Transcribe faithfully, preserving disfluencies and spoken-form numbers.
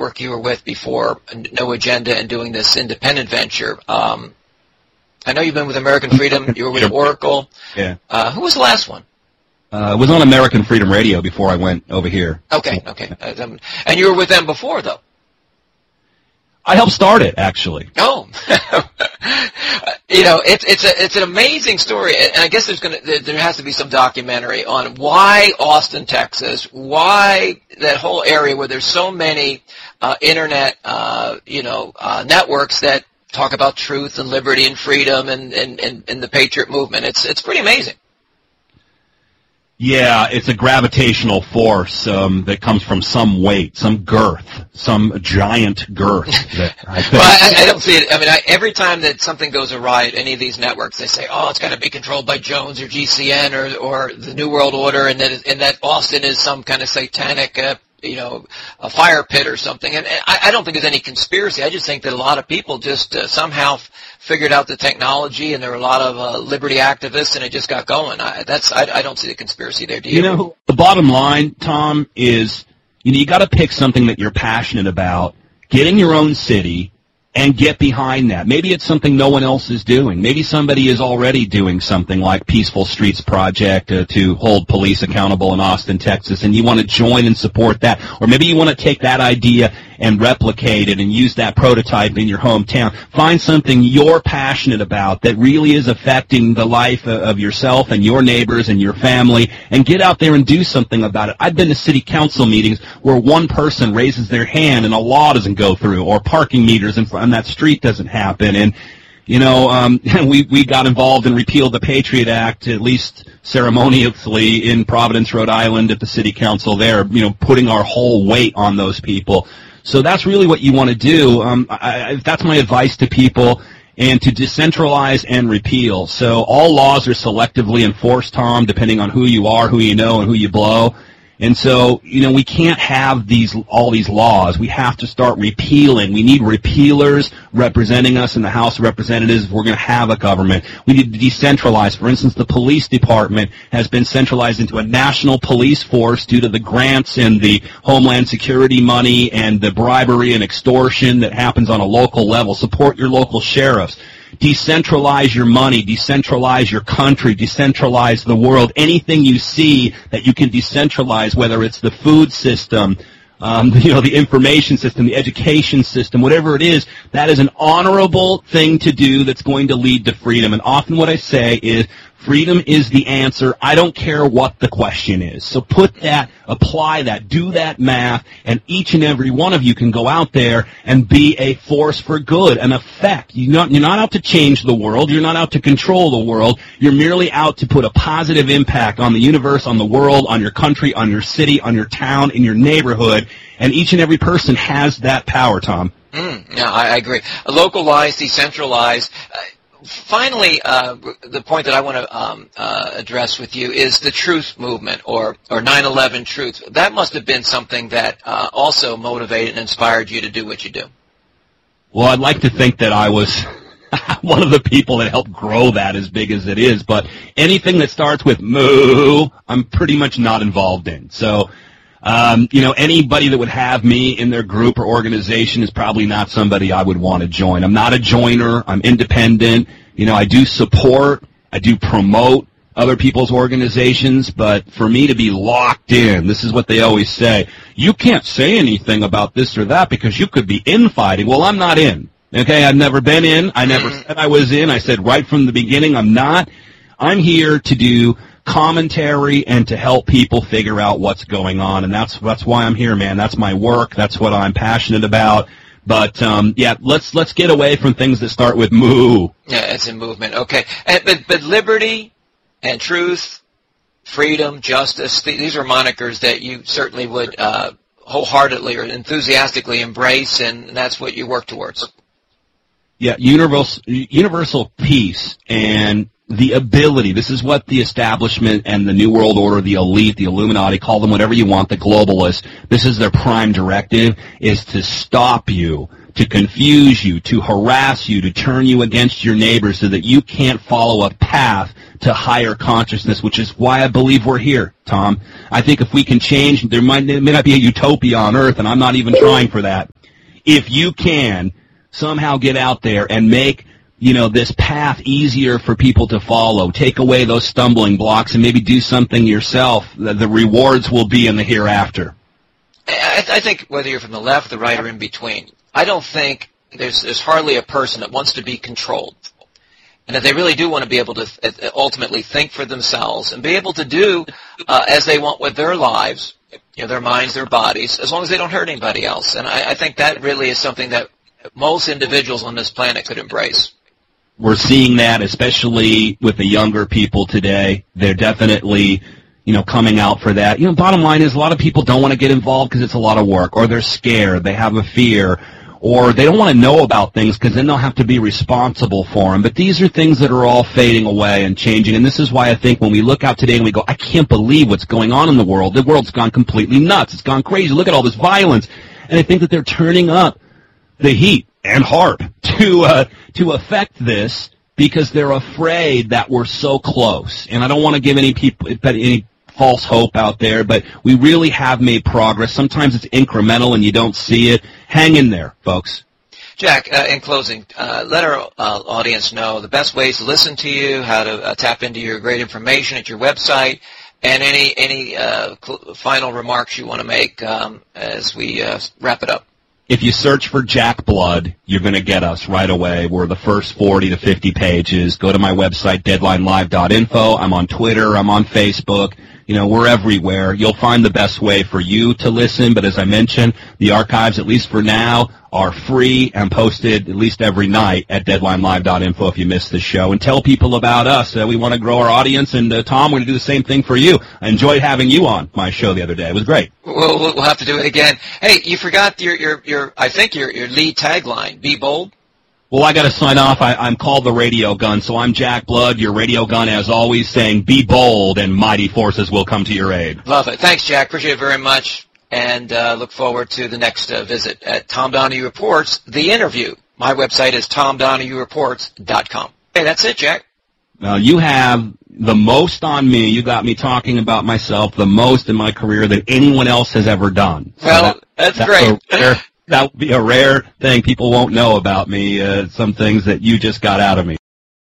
network you were with before No Agenda and doing this independent venture. Um, I know you've been with American Freedom. You were with Oracle. Yeah. Uh, who was the last one? Uh, it was on American Freedom Radio before I went over here. Okay, okay. Um, and you were with them before, though? I helped start it, actually. Oh, you know, it's it's a it's an amazing story, and I guess there's gonna there has to be some documentary on why Austin, Texas, why that whole area where there's so many uh, internet, uh, you know, uh, networks that talk about truth and liberty and freedom and, and, and, and the Patriot movement. It's it's pretty amazing. Yeah, it's a gravitational force um, that comes from some weight, some girth, some giant girth. That I think. Well, I, I don't see it. I mean, I, every time that something goes awry at any of these networks, they say, "Oh, it's got to be controlled by Jones or G C N or or the New World Order," and that and that Austin is some kind of satanic, uh, you know, a fire pit or something. And, and I, I don't think there's any conspiracy. I just think that a lot of people just uh, somehow f- figured out the technology, and there were a lot of uh, liberty activists, and it just got going. I, that's I, I don't see the conspiracy there. Do you? You know, the bottom line, Tom, is you know you got to pick something that you're passionate about. Get in your own city and get behind that. Maybe it's something no one else is doing. Maybe somebody is already doing something like Peaceful Streets Project uh, to hold police accountable in Austin, Texas, and you want to join and support that. Or maybe you want to take that idea and replicate it and use that prototype in your hometown. Find something you're passionate about that really is affecting the life of yourself and your neighbors and your family, and get out there and do something about it. I've been to city council meetings where one person raises their hand and a law doesn't go through, or parking meters in front on that street doesn't happen. And you know, um, we we got involved and repealed the Patriot Act, at least ceremoniously, in Providence, Rhode Island, at the city council there. You know, putting our whole weight on those people. So that's really what you want to do. Um, I, that's my advice to people, and to decentralize and repeal. So all laws are selectively enforced, Tom, depending on who you are, who you know, and who you blow. And so, you know, we can't have these all these laws. We have to start repealing. We need repealers representing us in the House of Representatives if we're going to have a government. We need to decentralize. For instance, the police department has been centralized into a national police force due to the grants and the Homeland Security money and the bribery and extortion that happens on a local level. Support your local sheriffs. Decentralize your money, decentralize your country, decentralize the world. Anything you see that you can decentralize, whether it's the food system, um, you know, the information system, the education system, whatever it is, that is an honorable thing to do that's going to lead to freedom. And often what I say is, freedom is the answer. I don't care what the question is. So put that, apply that, do that math, and each and every one of you can go out there and be a force for good, an effect. You're not, you're not out to change the world. You're not out to control the world. You're merely out to put a positive impact on the universe, on the world, on your country, on your city, on your town, in your neighborhood. And each and every person has that power, Tom. Mm, yeah, I, I agree. Localize, decentralize. Uh, Finally, uh, the point that I want to um, uh, address with you is the truth movement, or, or nine eleven truth. That must have been something that uh, also motivated and inspired you to do what you do. Well, I'd like to think that I was one of the people that helped grow that as big as it is, but anything that starts with moo, I'm pretty much not involved in. So, Um, you know, anybody that would have me in their group or organization is probably not somebody I would want to join. I'm not a joiner. I'm independent. You know, I do support, I do promote other people's organizations, but for me to be locked in, this is what they always say, you can't say anything about this or that because you could be infighting. Well, I'm not in. Okay, I've never been in. I never said I was in. I said right from the beginning I'm not. I'm here to do commentary and to help people figure out what's going on, and that's that's why I'm here, man. That's my work. That's what I'm passionate about. But um, yeah, let's let's get away from things that start with moo. Yeah, it's a movement. Okay, and, but but liberty and truth, freedom, justice. Th- these are monikers that you certainly would uh, wholeheartedly or enthusiastically embrace, and that's what you work towards. Yeah, universal universal peace and the ability, this is what the establishment and the New World Order, the elite, the Illuminati, call them whatever you want, the globalists, this is their prime directive, is to stop you, to confuse you, to harass you, to turn you against your neighbors so that you can't follow a path to higher consciousness, which is why I believe we're here, Tom. I think if we can change, there might, there may not be a utopia on Earth, and I'm not even trying for that. If you can somehow get out there and make, you know, this path easier for people to follow, take away those stumbling blocks, and maybe do something yourself, the, the rewards will be in the hereafter. I, I think whether you're from the left, the right, or in between, I don't think there's, there's hardly a person that wants to be controlled. And that they really do want to be able to ultimately think for themselves and be able to do uh, as they want with their lives, you know, their minds, their bodies, as long as they don't hurt anybody else. And I, I think that really is something that most individuals on this planet could embrace. We're seeing that, especially with the younger people today. They're definitely, you know, coming out for that. You know, bottom line is a lot of people don't want to get involved because it's a lot of work, or they're scared, they have a fear, or they don't want to know about things because then they'll have to be responsible for them. But these are things that are all fading away and changing, and this is why I think when we look out today and we go, I can't believe what's going on in the world. The world's gone completely nuts. It's gone crazy. Look at all this violence. And I think that they're turning up the heat and hard to uh, to affect this because they're afraid that we're so close. And I don't want to give any people any false hope out there, but we really have made progress. Sometimes it's incremental and you don't see it. Hang in there, folks. Jack, uh, in closing, uh, let our uh, audience know the best ways to listen to you, how to uh, tap into your great information at your website, and any any uh, cl- final remarks you want to make um, as we uh, wrap it up. If you search for Jack Blood, you're going to get us right away. We're the first forty to fifty pages. Go to my website, deadline live dot info. I'm on Twitter. I'm on Facebook. You know, we're everywhere. You'll find the best way for you to listen, but as I mentioned, the archives, at least for now, are free and posted at least every night at deadline live dot info if you missed the show. And tell people about us. Uh, we want to grow our audience, and uh, Tom, we're going to do the same thing for you. I enjoyed having you on my show the other day. It was great. We'll, we'll have to do it again. Hey, you forgot your, your, your I think your, your lead tagline, Be Bold. Well, I got to sign off. I, I'm called the Radio Gun, so I'm Jack Blood, your Radio Gun, as always, saying be bold and mighty forces will come to your aid. Love it. Thanks, Jack. Appreciate it very much, and uh, look forward to the next uh, visit at Tom Donahue Reports, The Interview. My website is tom donahue reports dot com. Hey, that's it, Jack. Well, you have the most on me. You got me talking about myself the most in my career than anyone else has ever done. So well, that, that's, that's great. Rare, that would be a rare thing. People won't know about me, uh, some things that you just got out of me.